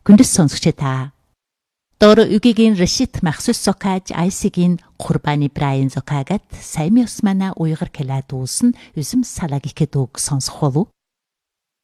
Хүндэс сонсогч та. Дор үгийн решит махсус сокаж айсигийн Курбаны Брайан зокагат Сами Османа уйгар келат уусан үзм салагихэд үг сонсох болов.